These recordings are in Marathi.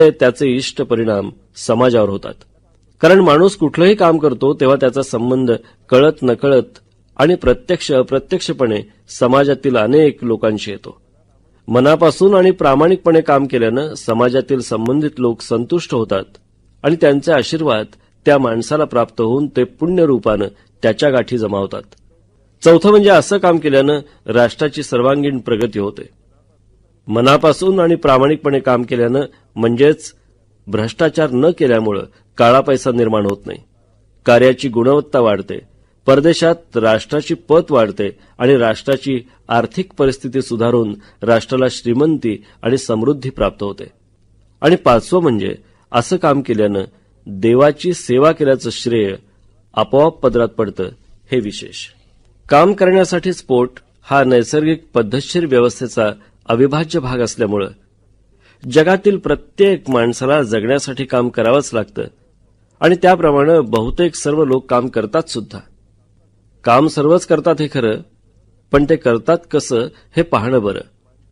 त्याचे इष्ट परिणाम समाजावर होतात. कारण माणूस कुठलंही काम करतो तेव्हा त्याचा संबंध कळत नकळत आणि प्रत्यक्ष अप्रत्यक्षपणे समाजातील अनेक लोकांशी येतो. मनापासून आणि प्रामाणिकपणे काम केल्यानं समाजातील संबंधित लोक संतुष्ट होतात आणि त्यांचे आशीर्वाद त्या माणसाला प्राप्त होऊन ते पुण्यरूपानं त्याच्या गाठी जमावतात. चौथं म्हणजे असं काम केल्यानं राष्ट्राची सर्वांगीण प्रगती होते. मनापासून आणि प्रामाणिकपणे काम केल्यानं म्हणजेच भ्रष्टाचार न केल्यामुळं काळा पैसा निर्माण होत नाही. कार्याची गुणवत्ता वाढते, परदेशात राष्ट्राची पत वाढते आणि राष्ट्राची आर्थिक परिस्थिती सुधारून राष्ट्राला श्रीमंती आणि समृद्धी प्राप्त होते. आणि पाचवं म्हणजे असं काम केल्यानं देवाची सेवा केल्याचं श्रेय आपोआप पदरात पडतं, हे विशेष. काम करण्यासाठीच पोट हा नैसर्गिक पद्धतशीर व्यवस्थेचा अविभाज्य भाग असल्यामुळं जगातील प्रत्येक माणसाला जगण्यासाठी काम करावंच लागतं आणि त्याप्रमाणे बहुतेक सर्व लोक काम करतात सुद्धा. काम सर्वच करतात हे खरं, पण ते करतात कसं हे पाहणं बरं.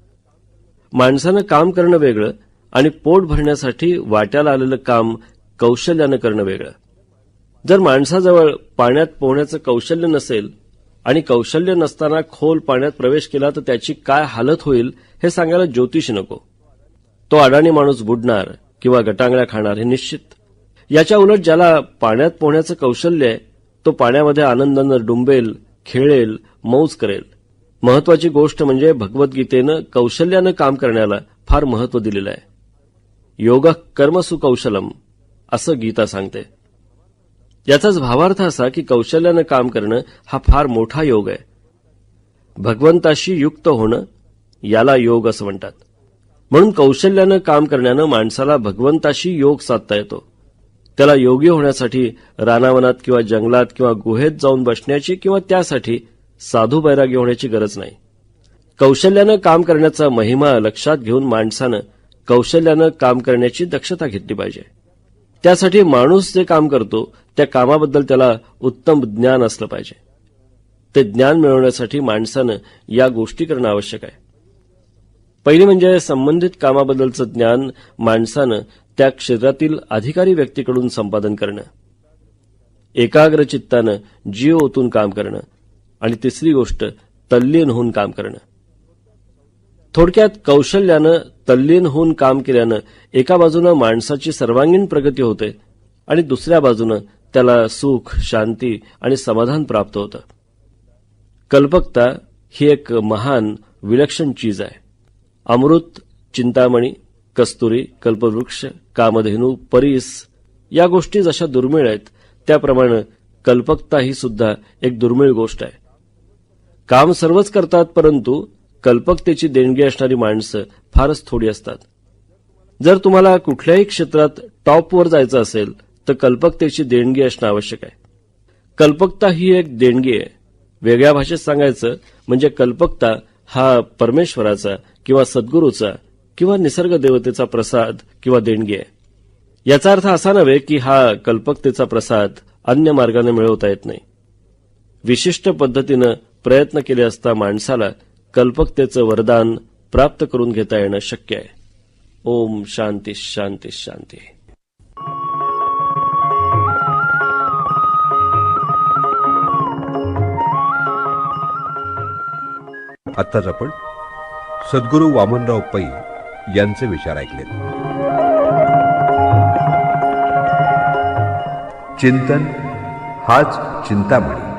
माणसानं काम करणं वेगळं आणि पोट भरण्यासाठी वाट्याला आलेलं काम कौशल्यानं करणं वेगळं. जर माणसाजवळ पाण्यात पोहण्याचं कौशल्य नसेल आणि कौशल्य नसताना खोल पाण्यात प्रवेश केला तर त्याची काय हालत होईल हे सांगायला ज्योतिषी नको. तो अडाणी माणूस बुडणार किंवा गटांगळ्या खाणार हे निश्चित. याच्या उलट ज्याला पाण्यात पोहण्याचं कौशल्य आहे तो पाण्यामध्ये आनंदानं डुंबेल, खेळेल, मौज करेल. महत्वाची गोष्ट म्हणजे भगवद्गीतेनं कौशल्यानं काम करण्याला फार महत्व दिलेलं आहे. योगः कर्मसु कौशलम असं गीता सांगते. याचाच भावार्थ असा की कौशल्यानं काम करणं हा फार मोठा योग आहे. भगवंताशी युक्त होणं याला योग असं म्हणतात. म्हणून कौशल्यानं काम करण्यानं माणसाला भगवंताशी योग साधता येतो. त्याला योगी होण्यासाठी रानावनात किंवा जंगलात किंवा गुहेत जाऊन बसण्याची किंवा त्यासाठी साधू बैरागी होण्याची गरज नाही. कौशल्यानं काम करण्याचा महिमा लक्षात घेऊन माणसानं कौशल्यानं काम करण्याची दक्षता घेतली पाहिजे. त्यासाठी माणूस जे काम करतो त्या कामाबद्दल त्याला उत्तम ज्ञान असलं पाहिजे. ते ज्ञान मिळवण्यासाठी माणसानं या गोष्टी करणं आवश्यक आहे. पहिली म्हणजे संबंधित कामाबद्दलचं ज्ञान माणसानं त्या क्षेत्रातील अधिकारी व्यक्तीकडून संपादन करणं, एकाग्र चित्तानं जीव ओतून काम करणं आणि तिसरी गोष्ट तल्लीन होऊन काम करणं. थोडक्यात कौशल्यानं तल्लीन होऊन काम केल्यानं एका बाजूनं माणसाची सर्वांगीण प्रगती होते आणि दुसऱ्या बाजूनं त्याला सुख, शांती आणि समाधान प्राप्त होतं. कल्पकता ही एक महान विलक्षण चीज आहे. अमृत, चिंतामणी, कस्तुरी, कल्पवृक्ष, कामधेनू, परीस या गोष्टी जशा दुर्मिळ आहेत त्याप्रमाणे कल्पकता ही सुद्धा एक दुर्मिळ गोष्ट आहे. काम सर्वच करतात परंतु कल्पकतेची देणगी असणारी माणसं फारच थोडी असतात. जर तुम्हाला कुठल्याही क्षेत्रात टॉपवर जायचं असेल तर कल्पकतेची देणगी असणं आवश्यक आहे. कल्पकता ही एक देणगी आहे. वेगळ्या भाषेत सांगायचं म्हणजे कल्पकता हा परमेश्वराचा किंवा सद्गुरूचा किंवा निसर्ग देवतेचा प्रसाद किंवा देणगी आहे. याचा अर्थ असा नव्हे की हा कल्पकतेचा प्रसाद अन्य मार्गाने मिळवता येत नाही. विशिष्ट पद्धतीनं प्रयत्न केले असता माणसाला कल्पकतेचं वरदान प्राप्त करून घेता येणं शक्य आहे. ओम शांती शांती शांती. आत्ताच आपण सद्गुरू वामनराव पै यांचे विचार ऐकले. चिंतन हाच चिंतामणी.